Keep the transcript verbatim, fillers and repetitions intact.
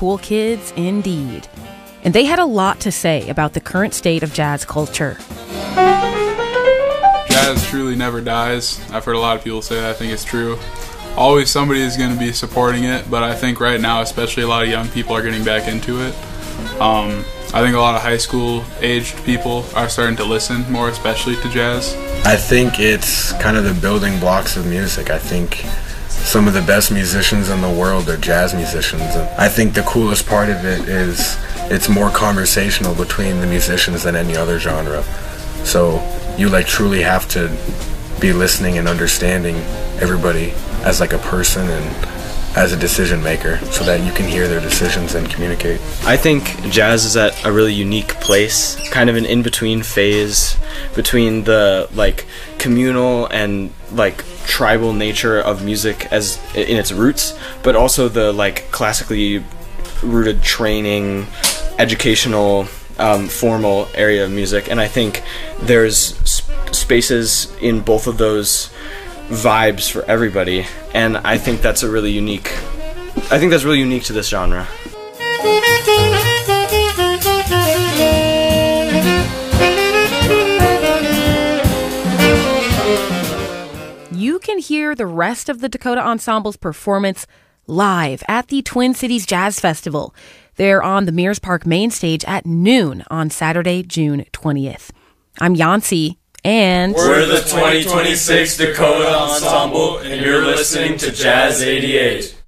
cool kids indeed. And they had a lot to say about the current state of jazz culture. Jazz truly never dies. I've heard a lot of people say that. I think it's true. Always somebody is going to be supporting it, but I think right now, especially a lot of young people are getting back into it. Um, I think a lot of high school aged people are starting to listen more, especially to jazz. I think it's kind of the building blocks of music. I think some of the best musicians in the world are jazz musicians. And I think the coolest part of it is it's more conversational between the musicians than any other genre. So you like truly have to be listening and understanding everybody as like a person and as a decision maker so that you can hear their decisions and communicate. I think jazz is at a really unique place, kind of an in-between phase between the like communal and like tribal nature of music as in its roots, but also the like classically rooted training, educational, um, formal area of music. And I think there's sp- spaces in both of those vibes for everybody, and I think that's a really unique I think that's really unique to this genre. You can hear the rest of the Dakota Ensemble's performance live at the Twin Cities Jazz Festival. They're on the Mears Park main stage at noon on Saturday, June twentieth. I'm Yancy. And we're the twenty twenty-six Dakota Ensemble, and you're listening to Jazz eighty-eight.